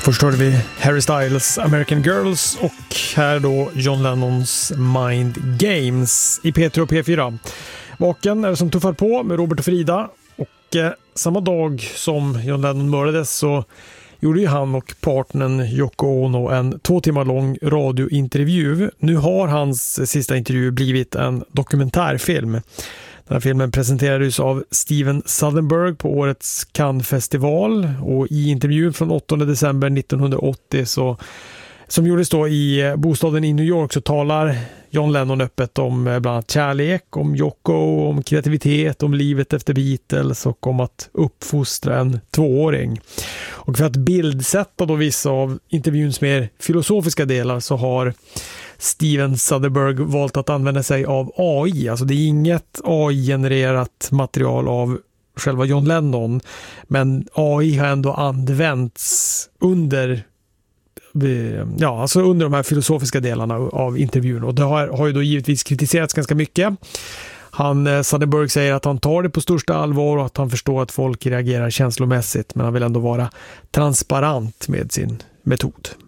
Först hörde vi Harry Styles American Girls och här då John Lennons Mind Games i P3 och P4. Vaken är det som tuffar på med Robert och Frida, och samma dag som John Lennon mördades så gjorde ju han och partnern Yoko Ono en 2 timmar lång radiointervju. Nu har hans sista intervju blivit en dokumentärfilm. Den här filmen presenterades av Steven Soderbergh på årets Cannes-festival, och i intervjun från 8 december 1980 som gjordes då i bostaden i New York så talar John Lennon öppet om bland annat kärlek, om Yoko, om kreativitet, om livet efter Beatles och om att uppfostra en 2-åring. Och för att bildsätta då vissa av intervjuns mer filosofiska delar så har Steven Soderbergh valt att använda sig av AI. Alltså det är inget AI-genererat material av själva John Lennon, men AI har ändå använts under de här filosofiska delarna av intervjun, och det har ju då givetvis kritiserats ganska mycket. Soderbergh säger att han tar det på största allvar och att han förstår att folk reagerar känslomässigt, men han vill ändå vara transparent med sin metod.